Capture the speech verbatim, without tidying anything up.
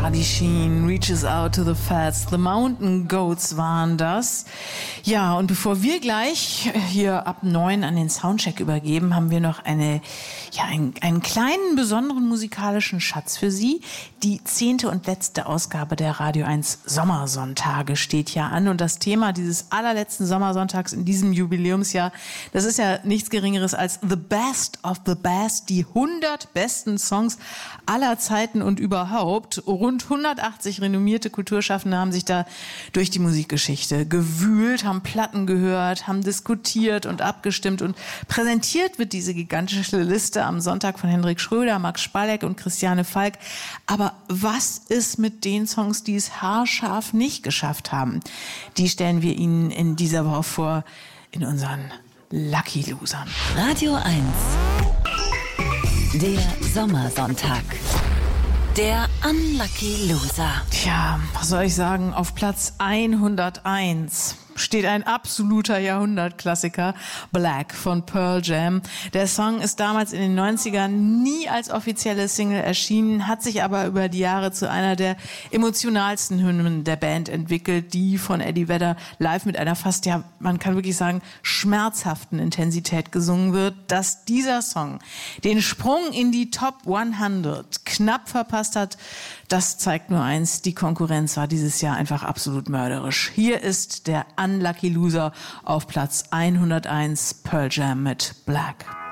Charlie Sheen, Reaches Out to the Fats, The Mountain Goats waren das. Ja, und bevor wir gleich hier ab neun an den Soundcheck übergeben, haben wir noch eine, ja, einen, einen kleinen, besonderen musikalischen Schatz für Sie. Die zehnte und letzte Ausgabe der Radio eins Sommersonntage steht ja an. Und das Thema dieses allerletzten Sommersonntags in diesem Jubiläumsjahr, das ist ja nichts Geringeres als The Best of the Best, die hundert besten Songs aller Zeiten und überhaupt. Rund hundertachtzig renommierte Kulturschaffende haben sich da durch die Musikgeschichte gewühlt, haben Platten gehört, haben diskutiert und abgestimmt, und präsentiert wird diese gigantische Liste am Sonntag von Hendrik Schröder, Max Spalleck und Christiane Falk. Aber was ist mit den Songs, die es haarscharf nicht geschafft haben? Die stellen wir Ihnen in dieser Woche vor in unseren Lucky Losern. Radio eins. Der Sommersonntag. Der Unlucky Loser. Tja, was soll ich sagen? Auf Platz hunderteins steht ein absoluter Jahrhundertklassiker, Black von Pearl Jam. Der Song ist damals in den neunzigern nie als offizielle Single erschienen, hat sich aber über die Jahre zu einer der emotionalsten Hymnen der Band entwickelt, die von Eddie Vedder live mit einer fast, ja, man kann wirklich sagen, schmerzhaften Intensität gesungen wird. Dass dieser Song den Sprung in die Top hundert knapp verpasst hat, das zeigt nur eins: die Konkurrenz war dieses Jahr einfach absolut mörderisch. Hier ist der Unlucky Loser auf Platz hunderteins, Pearl Jam mit Black.